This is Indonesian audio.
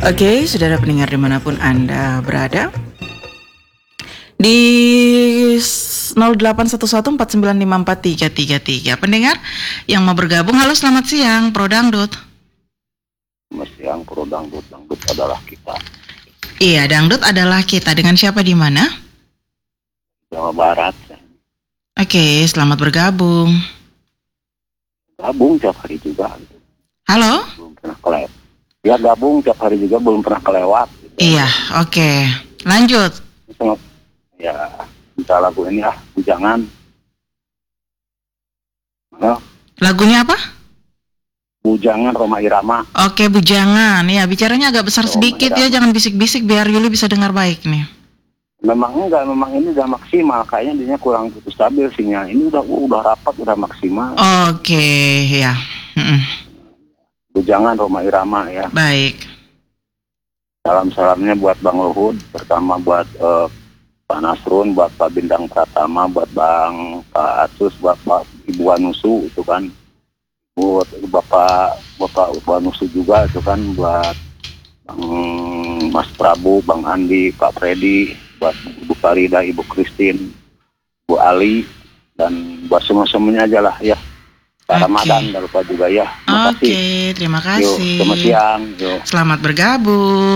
Oke, saudara pendengar dimanapun Anda berada, di 081149543333. Pendengar yang mau bergabung, halo selamat siang, Pro Dangdut. Selamat siang, Pro Dangdut. Dangdut adalah kita. Iya, Dangdut adalah kita. Dengan siapa di mana? Jawa Barat. Oke, selamat bergabung. Gabung tiap hari juga. Halo? Belum pernah kelewat. Ya gabung tiap hari juga belum pernah kelewat. Iya, oke. Lanjut. Ya, minta lagu ini Bujangan. Halo? Lagunya apa? Bujangan Rhoma Irama. Oke, Bujangan. Ya, bicaranya agak besar sedikit ya, jangan bisik-bisik biar Yuli bisa dengar baik nih. Memang ini udah maksimal. Kayaknya dia kurang stabil sinyal. Ini udah rapat, udah maksimal. Oke, ya. Bujangan Rhoma Irama ya. Baik. Salam-salamnya buat Bang Luhut, pertama buat Pak Nasrun, buat Pak Bintang Pratama, buat Pak Atus, buat Ibu Anusu itu kan, buat Bapak Anusu juga itu kan, buat Bang Mas Prabu, Bang Andi, Pak Freddy, buat Ibu Farida, Ibu Christine, Bu Ali, dan buat semuanya aja lah ya. Pak Ramadan, jangan lupa juga ya. Oke, terima kasih. Yuk, selamat siang. Yuk. Selamat bergabung.